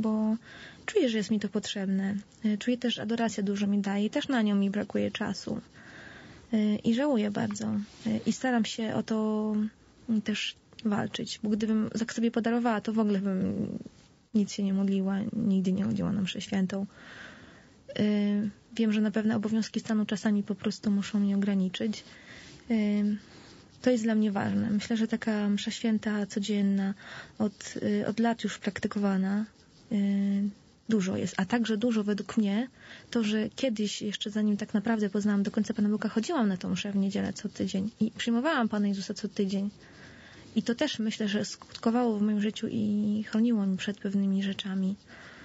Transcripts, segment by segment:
bo czuję, że jest mi to potrzebne. Czuję też, że adoracja dużo mi daje i też na nią mi brakuje czasu. I żałuję bardzo. I staram się o to też walczyć, bo gdybym tak sobie podarowała, to w ogóle bym nic się nie modliła, nigdy nie chodziła na mszę świętą. Wiem, że na pewne obowiązki stanu czasami po prostu muszą mnie ograniczyć. To jest dla mnie ważne. Myślę, że taka msza święta codzienna, od lat już praktykowana, dużo jest. A także dużo według mnie to, że kiedyś, jeszcze zanim tak naprawdę poznałam do końca Pana Boga, chodziłam na tą mszę w niedzielę co tydzień i przyjmowałam Pana Jezusa co tydzień. I to też myślę, że skutkowało w moim życiu i chroniło mnie przed pewnymi rzeczami.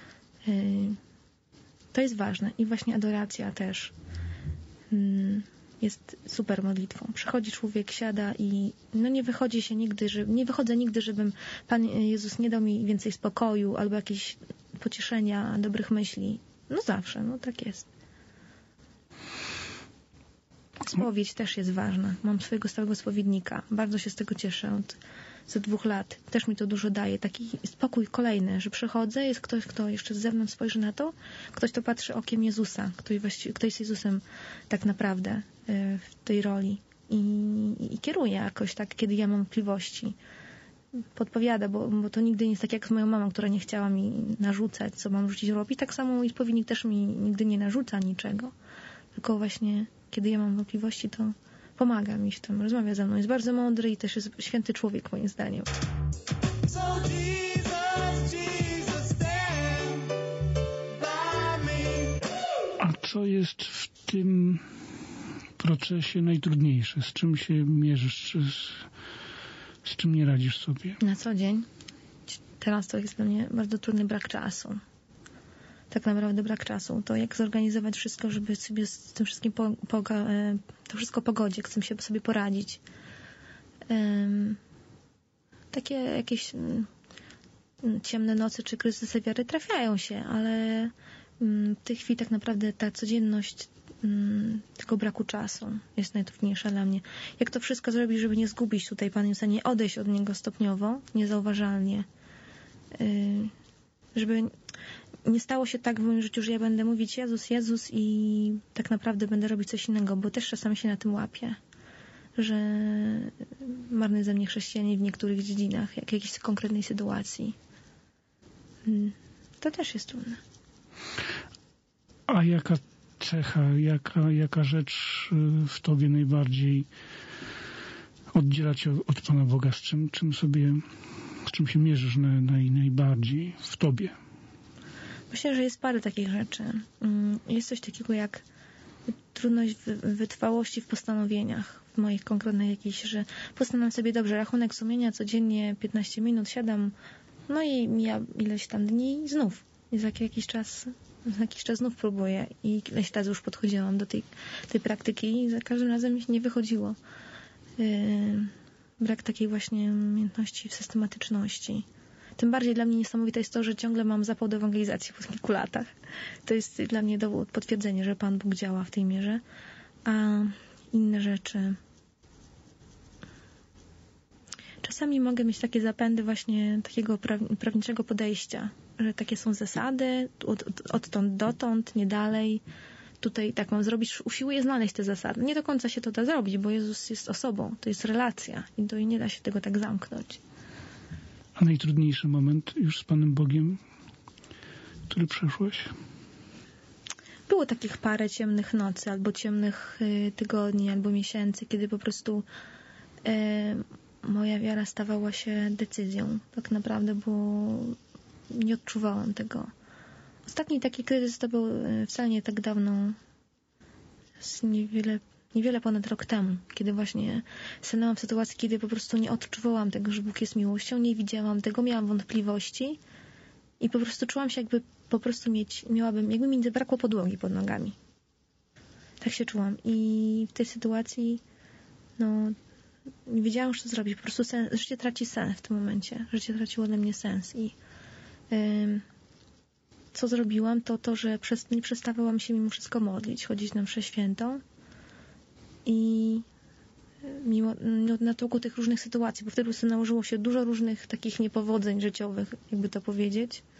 To jest ważne. I właśnie adoracja też jest super modlitwą. Przychodzi człowiek, siada i nie wychodzi się nigdy, nie wychodzę nigdy, żebym Pan Jezus nie dał mi więcej spokoju albo jakieś pocieszenia, dobrych myśli. Zawsze, tak jest. Spowiedź też jest ważna. Mam swojego stałego spowiednika. Bardzo się z tego cieszę za 2 lat. Też mi to dużo daje. Taki spokój kolejny, że przychodzę, jest ktoś, kto jeszcze z zewnątrz spojrzy na to, ktoś, kto patrzy okiem Jezusa, kto jest Jezusem tak naprawdę w tej roli i kieruje jakoś tak, kiedy ja mam wątpliwości. Podpowiada, bo to nigdy nie jest tak jak z moją mamą, która nie chciała mi narzucać, co mam rzucić robić. Tak samo mój spowiednik też mi nigdy nie narzuca niczego. Tylko właśnie, kiedy ja mam wątpliwości, to pomaga mi w tym, rozmawia ze mną. Jest bardzo mądry i też jest święty człowiek, moim zdaniem. A co jest w tym procesie najtrudniejsze? Z czym się mierzysz? Z czym nie radzisz sobie? Na co dzień? Teraz to jest dla mnie bardzo trudny brak czasu. Tak naprawdę brak czasu. To jak zorganizować wszystko, żeby sobie z tym wszystkim to wszystko pogodzie, chcę się sobie poradzić. Takie jakieś ciemne noce czy kryzysy wiary trafiają się, ale w tej chwili tak naprawdę ta codzienność tego braku czasu jest najtrudniejsza dla mnie. Jak to wszystko zrobić, żeby nie zgubić tutaj Pana Jezusa, nie odejść od Niego stopniowo, niezauważalnie. Żeby nie stało się tak w moim życiu, że ja będę mówić Jezus, Jezus i tak naprawdę będę robić coś innego, bo też czasami się na tym łapię, że marny ze mnie chrześcijanin w niektórych dziedzinach, jak jakiejś konkretnej sytuacji. To też jest trudne. A jaka cecha, jaka rzecz w tobie najbardziej oddziela cię od Pana Boga? Z czym się mierzysz najbardziej w tobie? Myślę, że jest parę takich rzeczy. Jest coś takiego jak trudność wytrwałości w postanowieniach, w moich konkretnych jakichś, że postanawiam sobie dobrze, rachunek sumienia codziennie 15 minut, siadam, i mija ileś tam dni i znów. I za jakiś czas znów próbuję i ileś razy już podchodziłam do tej praktyki i za każdym razem mi się nie wychodziło. Brak takiej właśnie umiejętności w systematyczności. Tym bardziej dla mnie niesamowite jest to, że ciągle mam zapał do ewangelizacji po kilku latach. To jest dla mnie dowód, potwierdzenie, że Pan Bóg działa w tej mierze. A inne rzeczy... Czasami mogę mieć takie zapędy właśnie takiego prawniczego podejścia, że takie są zasady, odtąd dotąd, nie dalej. Tutaj tak mam zrobić, usiłuję znaleźć te zasady. Nie do końca się to da zrobić, bo Jezus jest osobą, to jest relacja i to nie da się tego tak zamknąć. A najtrudniejszy moment już z Panem Bogiem, który przeszłaś? Było takich parę ciemnych nocy, albo ciemnych tygodni, albo miesięcy, kiedy po prostu moja wiara stawała się decyzją. Tak naprawdę, bo nie odczuwałam tego. Ostatni taki kryzys to był wcale nie tak dawno, niewiele ponad rok temu, kiedy właśnie stanęłam w sytuacji, kiedy po prostu nie odczuwałam tego, że Bóg jest miłością, nie widziałam tego, miałam wątpliwości i po prostu czułam się, jakby po prostu jakby mi zabrakło podłogi pod nogami. Tak się czułam. I w tej sytuacji nie wiedziałam już, co zrobić. Po prostu życie traci sens w tym momencie. Życie traciło dla mnie sens. I co zrobiłam, to że nie przestawałam się mimo wszystko modlić, chodzić na mszę świętą. I mimo natłoku tych różnych sytuacji, bo wtedy nałożyło się dużo różnych takich niepowodzeń życiowych, jakby to powiedzieć.